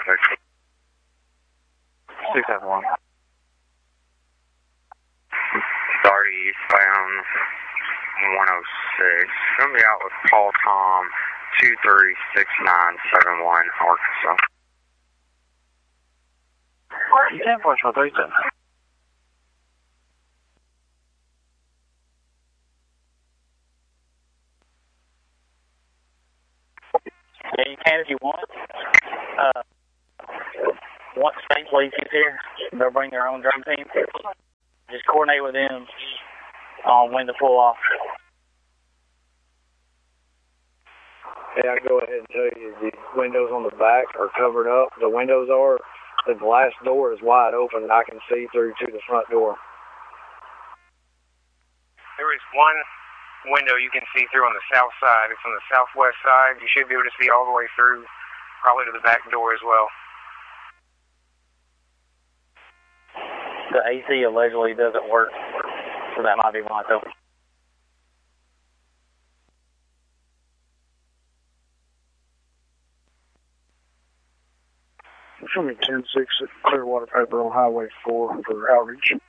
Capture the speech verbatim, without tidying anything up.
six seven one. thirty eastbound one oh six. Gonna be out with Paul Tom two three six nine seven one, Arkansas. ten point four three seven. Yeah, you can if you want. Uh, once Saint Police gets here, they'll bring their own drum team. Just coordinate with them on when to pull off. Hey, I can go ahead and tell you the windows on the back are covered up. The windows are. The glass door is wide open, and I can see through to the front door. There is one window you can see through on the south side. It's on the southwest side. You should be able to see all the way through, probably to the back door as well. The A C allegedly doesn't work, so that might be why, though. Show me ten six at Clearwater Paper on Highway four for outreach.